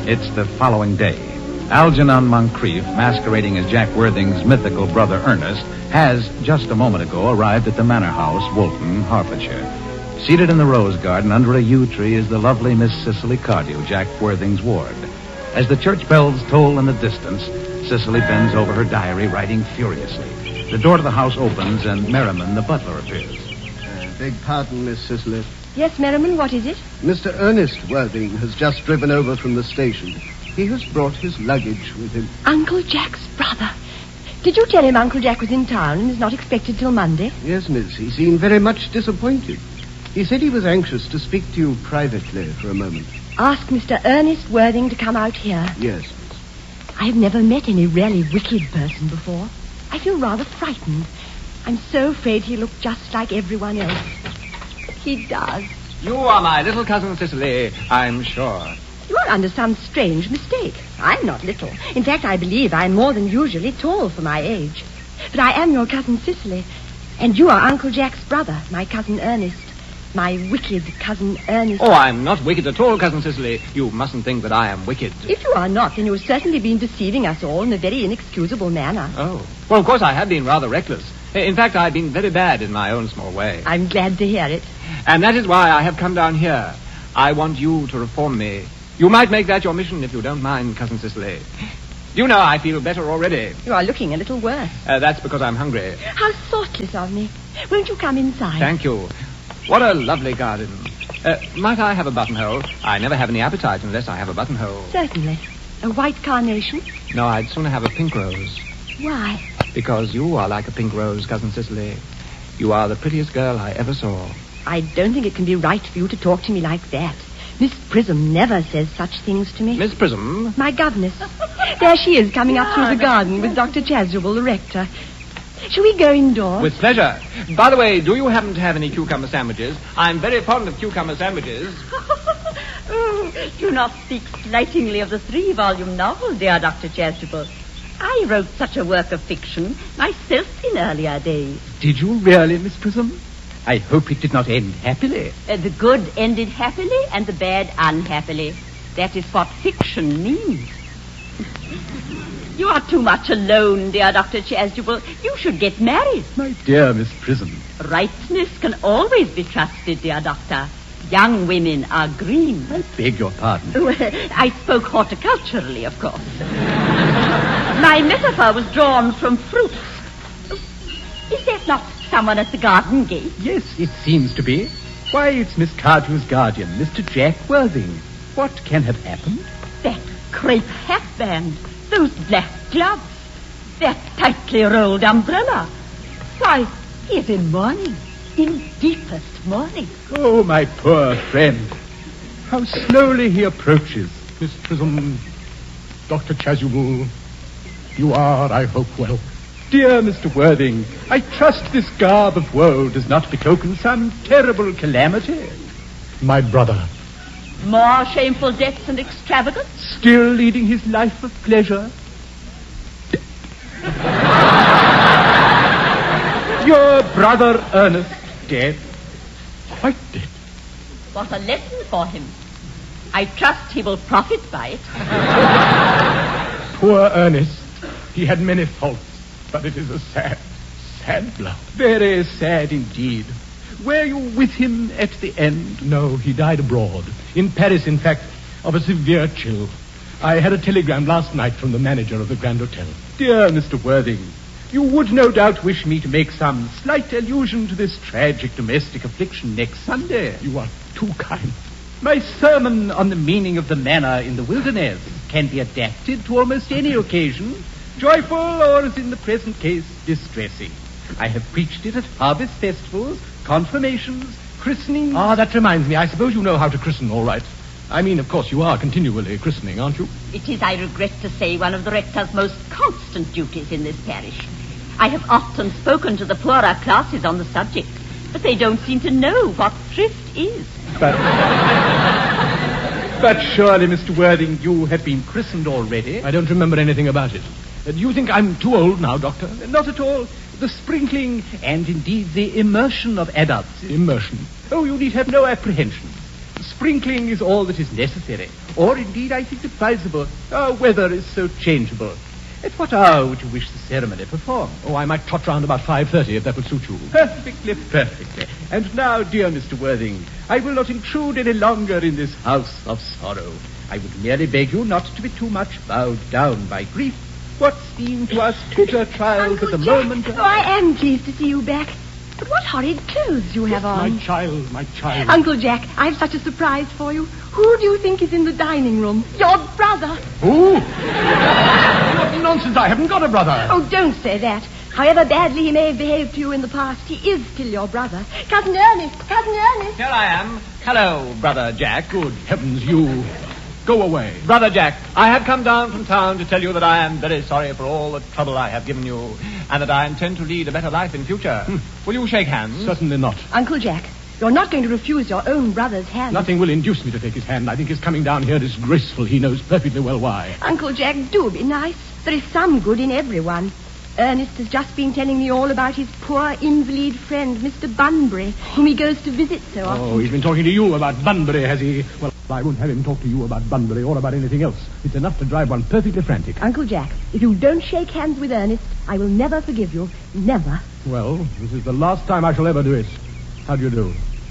It's the following day. Algernon Moncrief, masquerading as Jack Worthing's mythical brother Ernest, has, just a moment ago, arrived at the Manor House, Woolton, Hertfordshire. Seated in the rose garden under a yew tree is the lovely Miss Cicely Cardew, Jack Worthing's ward. As the church bells toll in the distance, Cicely bends over her diary, writing furiously. The door to the house opens, and Merriman, the butler, appears. Beg pardon, Miss Cicely. Yes, Merriman, what is it? Mr. Ernest Worthing has just driven over from the station. He has brought his luggage with him. Uncle Jack's brother. Did you tell him Uncle Jack was in town and is not expected till Monday? Yes, miss. He seemed very much disappointed. He said he was anxious to speak to you privately for a moment. Ask Mr. Ernest Worthing to come out here. Yes, miss. I have never met any really wicked person before. I feel rather frightened. I'm so afraid he'll look just like everyone else. He does. You are my little cousin Cicely, I'm sure. You are under some strange mistake. I'm not little. In fact, I believe I'm more than usually tall for my age. But I am your cousin Cicely. And you are Uncle Jack's brother, my cousin Ernest. My wicked cousin Ernest. Oh, I'm not wicked at all, cousin Cicely. You mustn't think that I am wicked. If you are not, then you have certainly been deceiving us all in a very inexcusable manner. Oh. Well, of course, I have been rather reckless. In fact, I've been very bad in my own small way. I'm glad to hear it. And that is why I have come down here. I want you to reform me. You might make that your mission if you don't mind, cousin Cicely. You know, I feel better already. You are looking a little worse. That's because I'm hungry. How thoughtless of me. Won't you come inside? Thank you. What a lovely garden. Might I have a buttonhole? I never have any appetite unless I have a buttonhole. Certainly. A white carnation? No, I'd sooner have a pink rose. Why? Because you are like a pink rose, cousin Cicely. You are the prettiest girl I ever saw. I don't think it can be right for you to talk to me like that. Miss Prism never says such things to me. Miss Prism? My governess. There she is, coming up through the garden with Dr. Chasuble, the rector. Shall we go indoors? With pleasure. By the way, do you happen to have any cucumber sandwiches? I'm very fond of cucumber sandwiches. Oh, do not speak slightingly of the 3-volume novel, dear Dr. Chasuble. I wrote such a work of fiction myself in earlier days. Did you really, Miss Prism? I hope it did not end happily. The good ended happily and the bad unhappily. That is what fiction means. You are too much alone, dear Dr. Chasuble. You should get married. My dear Miss Prism. Rightness can always be trusted, dear doctor. Young women are green. I beg your pardon. Well, I spoke horticulturally, of course. My metaphor was drawn from fruits. Is there not someone at the garden gate? Yes, it seems to be. Why, it's Miss Cardew's guardian, Mr. Jack Worthing. What can have happened? That crepe hatband, those black gloves, that tightly rolled umbrella. Why, he is in mourning, in deepest mourning. Oh, my poor friend. How slowly he approaches. Miss Prism, Dr. Chasuble, you are, I hope, well. Dear Mr. Worthing, I trust this garb of woe does not betoken some terrible calamity. My brother. More shameful deaths and extravagance? Still leading his life of pleasure? Your brother Ernest dead? Quite dead. What a lesson for him. I trust he will profit by it. Poor Ernest. He had many faults, but it is a sad, sad blow. Very sad indeed. Were you with him at the end? No, he died abroad. In Paris, in fact, of a severe chill. I had a telegram last night from the manager of the Grand Hotel. Dear Mr. Worthing, you would no doubt wish me to make some slight allusion to this tragic domestic affliction next Sunday. You are too kind. My sermon on the meaning of the manna in the wilderness can be adapted to almost any occasion, joyful or, as in the present case, distressing. I have preached it at harvest festivals, confirmations, christenings. Ah, that reminds me. I suppose you know how to christen all right. I mean, of course, you are continually christening, aren't you? It is, I regret to say, one of the rector's most constant duties in this parish. I have often spoken to the poorer classes on the subject, but they don't seem to know what thrift is. But surely, Mr. Worthing, you have been christened already. I don't remember anything about it. Do you think I'm too old now, Doctor? Not at all. The sprinkling and indeed the immersion of adults. Immersion? Oh, you need have no apprehension. sprinkling is all that is necessary. Or, indeed, I think advisable. Our weather is so changeable. At what hour would you wish the ceremony performed? Oh, I might trot round about 5:30 if that would suit you. Perfectly, perfectly. And now, dear Mr. Worthing, I will not intrude any longer in this house of sorrow. I would merely beg you not to be too much bowed down by grief. What seem to us bitter trials Uncle at the Jack, moment... Oh, I am pleased to see you back. But what horrid clothes you have on. My child, my child. Uncle Jack, I have such a surprise for you. Who do you think is in the dining room? Your brother. Who? What nonsense, I haven't got a brother. Oh, don't say that. However badly he may have behaved to you in the past, he is still your brother. Cousin Ernest, Cousin Ernest. Here I am. Hello, Brother Jack. Good heavens, you... Go away. Brother Jack, I have come down from town to tell you that I am very sorry for all the trouble I have given you, and that I intend to lead a better life in future. Will you shake hands? Certainly not. Uncle Jack, you're not going to refuse your own brother's hand. Nothing will induce me to take his hand. I think his coming down here disgraceful. He knows perfectly well why. Uncle Jack, do be nice. There is some good in everyone. Ernest has just been telling me all about his poor invalid friend, Mr. Bunbury, whom he goes to visit so often. Oh, he's been talking to you about Bunbury, has he? Well, I won't have him talk to you about Bunbury or about anything else. It's enough to drive one perfectly frantic. Uncle Jack, if you don't shake hands with Ernest, I will never forgive you. Never. Well, this is the last time I shall ever do it. How do you do?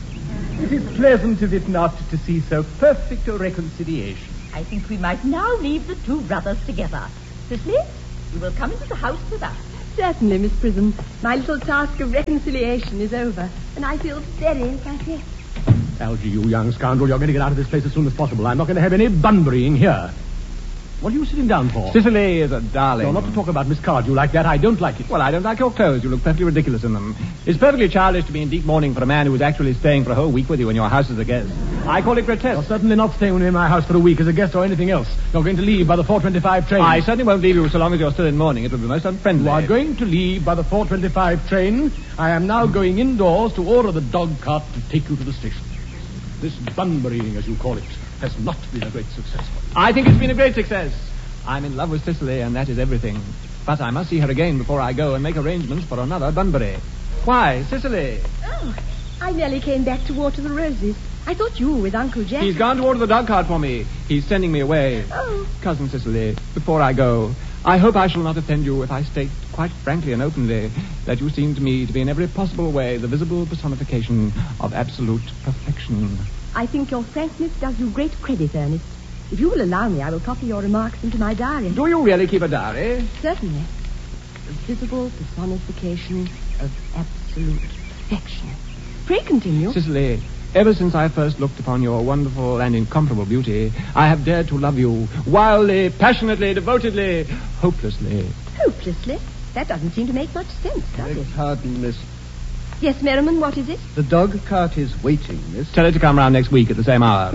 It is pleasant, is it not, to see so perfect a reconciliation? I think we might now leave the two brothers together. Cicely, you will come into the house with us. Certainly, Miss Prism. My little task of reconciliation is over, and I feel very happy. Algy, you young scoundrel, you're going to get out of this place as soon as possible. I'm not going to have any Bunburying here. What are you sitting down for? Cicely is a darling. You're not to talk about Miss Cardew like that. I don't like it. Well, I don't like your clothes. You look perfectly ridiculous in them. It's perfectly childish to be in deep mourning for a man who is actually staying for a whole week with you in your house as a guest. I call it You're grotesque. certainly not staying in my house for a week as a guest or anything else. You're going to leave by the 4:25 train. I certainly won't leave you so long as you're still in mourning. It would be most unfriendly. You are going to leave by the 4:25 train. I am now going indoors to order the dog cart to take you to the station. This Bunburying, as you call it, has not been a great success for you. I think it's been a great success. I'm in love with Cicely, and that is everything. But I must see her again before I go and make arrangements for another Bunbury. Why, Cicely? Oh, I merely came back to water the roses. I thought you were with Uncle Jack. He's gone to order the dog cart for me. He's sending me away. Oh. Cousin Cicely, before I go, I hope I shall not offend you if I state quite frankly and openly that you seem to me to be in every possible way the visible personification of absolute perfection. I think your frankness does you great credit, Ernest. If you will allow me, I will copy your remarks into my diary. Do you really keep a diary? Certainly. The visible personification of absolute perfection. Pray continue. Cicely, ever since I first looked upon your wonderful and incomparable beauty, I have dared to love you wildly, passionately, devotedly, hopelessly. Hopelessly? That doesn't seem to make much sense, does it? Pardon, miss. Yes, Merriman, what is it? The dog cart is waiting, miss. Tell her to come round next week at the same hour.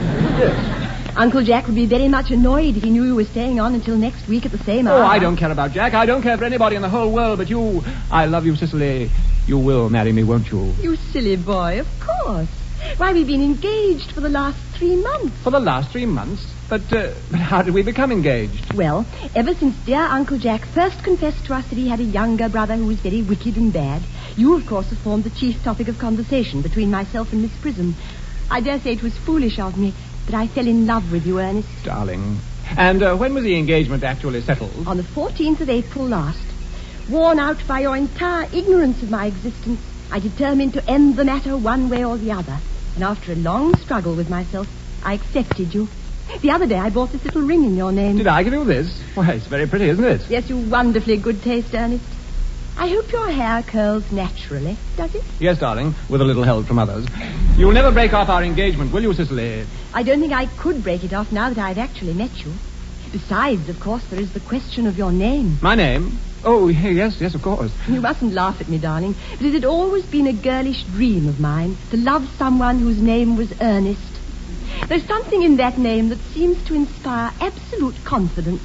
Yes. Uncle Jack would be very much annoyed if he knew you were staying on until next week at the same hour. Oh, I don't care about Jack. I don't care for anybody in the whole world but you. I love you, Cicely. You will marry me, won't you? You silly boy, of course. Why, we've been engaged for the last 3 months. For the last 3 months? But how did we become engaged? Well, ever since dear Uncle Jack first confessed to us that he had a younger brother who was very wicked and bad, you, of course, have formed the chief topic of conversation between myself and Miss Prism. I dare say it was foolish of me, but I fell in love with you, Ernest. Darling. And when was the engagement actually settled? On the 14th of April last. Worn out by your entire ignorance of my existence, I determined to end the matter one way or the other. And after a long struggle with myself, I accepted you. The other day I bought this little ring in your name. Did I give you this? Why, it's very pretty, isn't it? Yes, you wonderfully good taste, Ernest. I hope your hair curls naturally, does it? Yes, darling, with a little help from others. You'll never break off our engagement, will you, Cicely? I don't think I could break it off now that I've actually met you. Besides, of course, there is the question of your name. My name? Oh, yes, of course. You mustn't laugh at me, darling, but it had always been a girlish dream of mine to love someone whose name was Ernest. There's something in that name that seems to inspire absolute confidence.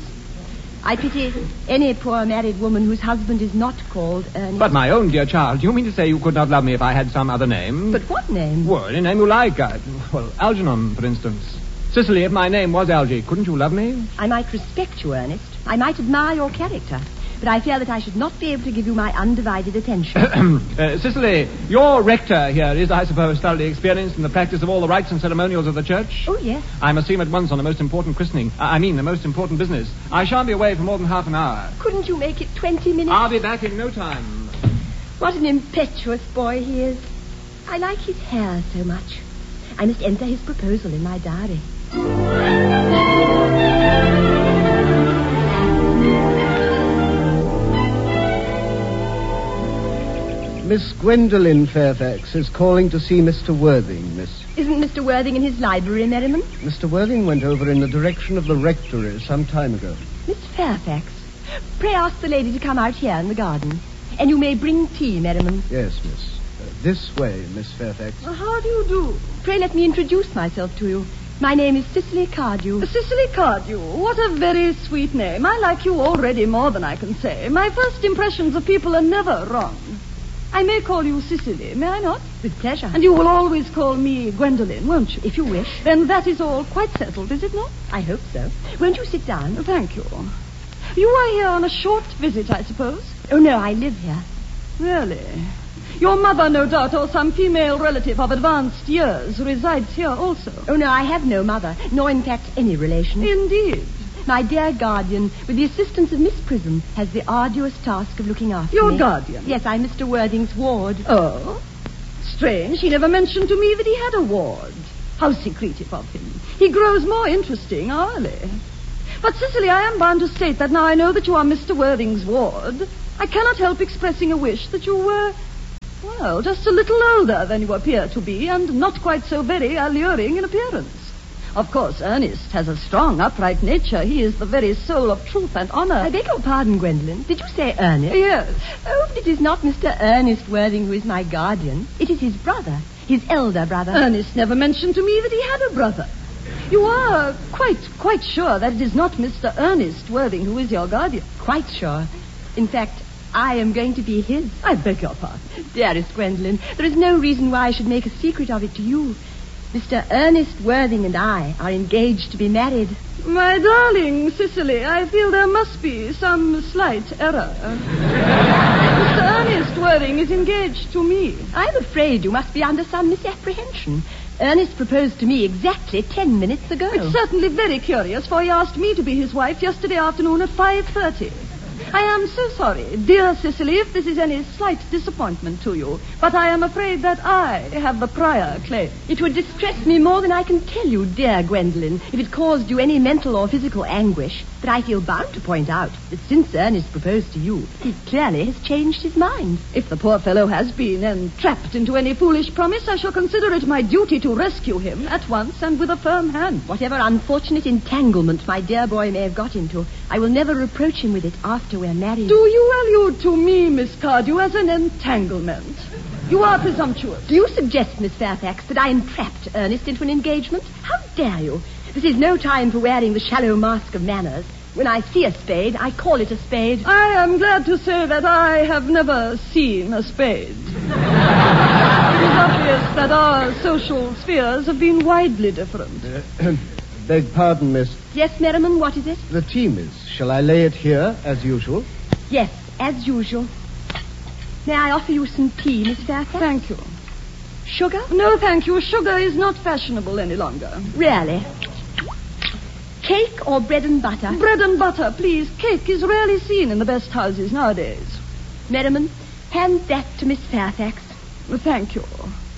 I pity any poor married woman whose husband is not called Ernest. But my own dear child, do you mean to say you could not love me if I had some other name? But what name? Well, any name you like. Algernon, for instance. Cicely, if my name was Algy, couldn't you love me? I might respect you, Ernest. I might admire your character. but I fear that I should not be able to give you my undivided attention. Cicely, your rector here is, I suppose, thoroughly experienced in the practice of all the rites and ceremonials of the church? Oh, yes. I must see him at once on the most important christening. The most important business. I shan't be away for more than half an hour. Couldn't you make it 20 minutes? I'll be back in no time. What an impetuous boy he is. I like his hair so much. I must enter his proposal in my diary. Miss Gwendolen Fairfax is calling to see Mr. Worthing, miss. Isn't Mr. Worthing in his library, Merriman? Mr. Worthing went over in the direction of the rectory some time ago. Miss Fairfax, pray ask the lady to come out here in the garden. And you may bring tea, Merriman. Yes, miss. This way, Miss Fairfax. How do you do? Pray let me introduce myself to you. My name is Cicely Cardew. Cicely Cardew. What a very sweet name. I like you already more than I can say. My first impressions of people are never wrong. I may call you Cicely, may I not? With pleasure. And you will always call me Gwendolen, won't you? If you wish. Then that is all quite settled, is it not? I hope so. Won't you sit down? Thank you. You are here on a short visit, I suppose? Oh, no, I live here. Really? Your mother, no doubt, or some female relative of advanced years resides here also. Oh, no, I have no mother, nor in fact any relation. Indeed. My dear guardian, with the assistance of Miss Prism, has the arduous task of looking after Your me. guardian? Yes, I'm Mr. Worthing's ward. Oh? Strange. He never mentioned to me that he had a ward. How secretive of him. He grows more interesting hourly. But, Cicely, I am bound to state that now I know that you are Mr. Worthing's ward, I cannot help expressing a wish that you were, well, just a little older than you appear to be, and not quite so very alluring in appearance. Of course, Ernest has a strong, upright nature. He is the very soul of truth and honor. I beg your pardon, Gwendolen. Did you say Ernest? Yes. Oh, but it is not Mr. Ernest Worthing who is my guardian. It is his brother, his elder brother. Ernest never mentioned to me that he had a brother. You are quite sure that it is not Mr. Ernest Worthing who is your guardian? Quite sure. In fact, I am going to be his. I beg your pardon. Dearest Gwendolen, there is no reason why I should make a secret of it to you. Mr. Ernest Worthing and I are engaged to be married. My darling Cicely, I feel there must be some slight error. Mr. Ernest Worthing is engaged to me. I'm afraid you must be under some misapprehension. Ernest proposed to me exactly 10 minutes ago. It's certainly very curious, for he asked me to be his wife yesterday afternoon at 5:30. I am so sorry, dear Cicely, if this is any slight disappointment to you, but I am afraid that I have the prior claim. It would distress me more than I can tell you, dear Gwendolen, if it caused you any mental or physical anguish. But I feel bound to point out that since Ernest proposed to you, he clearly has changed his mind. If the poor fellow has been entrapped into any foolish promise, I shall consider it my duty to rescue him at once and with a firm hand. Whatever unfortunate entanglement my dear boy may have got into, I will never reproach him with it after we're married. Do you allude to me, Miss Cardew, as an entanglement? You are presumptuous. Do you suggest, Miss Fairfax, that I entrapped Ernest into an engagement? How dare you? This is no time for wearing the shallow mask of manners. When I see a spade, I call it a spade. I am glad to say that I have never seen a spade. It is obvious that our social spheres have been widely different. Beg pardon, miss. Yes, Merriman, what is it? The tea, miss. Shall I lay it here, as usual? Yes, as usual. May I offer you some tea, Miss Fairfax? Thank you. Sugar? No, thank you. Sugar is not fashionable any longer. Really? Cake or bread and butter? Bread and butter, please. Cake is rarely seen in the best houses nowadays. Merriman, hand that to Miss Fairfax. Thank you.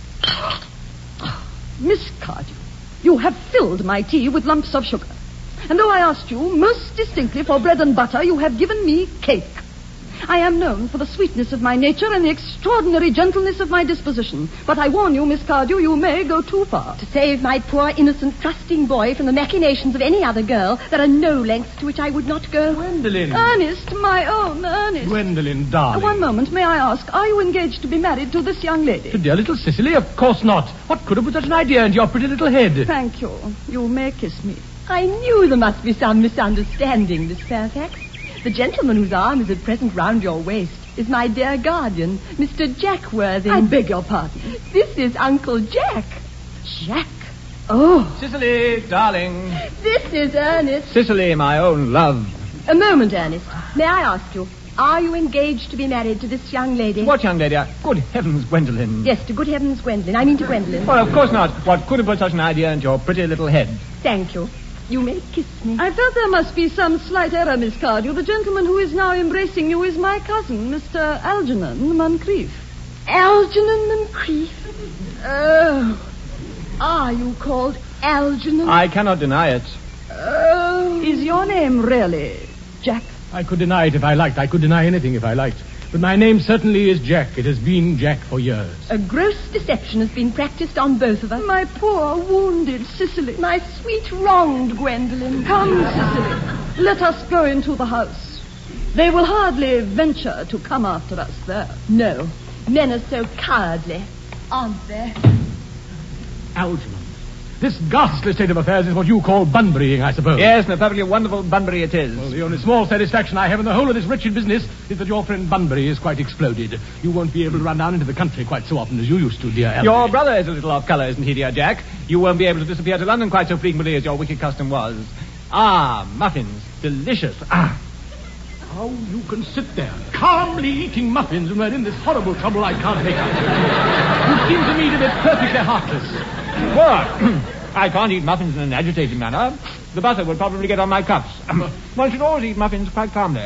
Miss Cardew, you have filled my tea with lumps of sugar. And though I asked you most distinctly for bread and butter, you have given me cake. I am known for the sweetness of my nature and the extraordinary gentleness of my disposition. But I warn you, Miss Cardew, you may go too far. To save my poor, innocent, trusting boy from the machinations of any other girl, there are no lengths to which I would not go. Gwendolen. Ernest, my own Ernest. Gwendolen, darling. One moment, may I ask, are you engaged to be married to this young lady? To dear little Cicely? Of course not. What could have put such an idea into your pretty little head? Thank you. You may kiss me. I knew there must be some misunderstanding, Miss Fairfax. The gentleman whose arm is at present round your waist is my dear guardian, Mr. Jack Worthing. I beg your pardon. This is Uncle Jack. Jack? Oh. Cicely, darling. This is Ernest. Cicely, my own love. A moment, Ernest. May I ask you, Are you engaged to be married to this young lady? What young lady? Good heavens, Gwendolen. Yes, to good heavens, Gwendolen. I mean to Gwendolen. Well, of course not. What could have put such an idea into your pretty little head? Thank you. You may kiss me. I felt there must be some slight error, Miss Cardew. The gentleman who is now embracing you is my cousin, Mr. Algernon Moncrief. Algernon Moncrief? Oh. Are you called Algernon? I cannot deny it. Oh. Is your name really Jack? I could deny it if I liked. I could deny anything if I liked. But my name certainly is Jack. It has been Jack for years. A gross deception has been practiced on both of us. My poor, wounded Cicely. My sweet, wronged Gwendolen. Come, Cicely. Let us go into the house. They will hardly venture to come after us there. No. Men are so cowardly, aren't they? Algernon, this ghastly state of affairs is what you call Bunburying, I suppose. Yes, and a perfectly wonderful Bunbury it is. Well, the only small satisfaction I have in the whole of this wretched business is that your friend Bunbury is quite exploded. You won't be able to run down into the country quite so often as you used to, dear Alfred. Your brother is a little off colour, isn't he, dear Jack? You won't be able to disappear to London quite so frequently as your wicked custom was. Ah, muffins. Delicious. Ah. How you can sit there, calmly eating muffins when we're in this horrible trouble I can't make out. You seem to me to be perfectly heartless. What? I can't eat muffins in an agitated manner. The butter would probably get on my cuffs. One should always eat muffins quite calmly.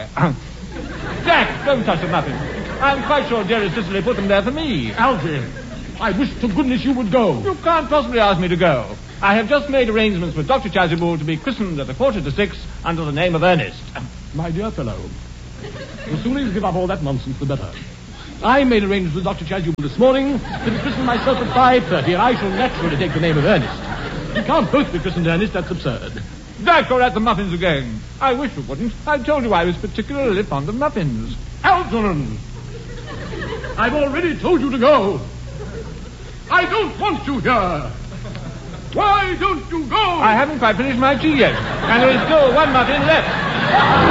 Jack, don't touch the muffins. I'm quite sure dearest Cicely put them there for me. Alfie, I wish to goodness you would go. You can't possibly ask me to go. I have just made arrangements with Dr. Chasuble to be christened at 6:45 under the name of Ernest. My dear fellow, the sooner you give up all that nonsense, the better. I made arrangements with Dr. Chasuble this morning to be christened myself at 5:30, and I shall naturally take the name of Ernest. You can't both be christened Ernest, that's absurd. Jack, you're at the muffins again. I wish you wouldn't. I told you I was particularly fond of muffins. Algernon! I've already told you to go. I don't want you here. Why don't you go? I haven't quite finished my tea yet, and there is still one muffin left.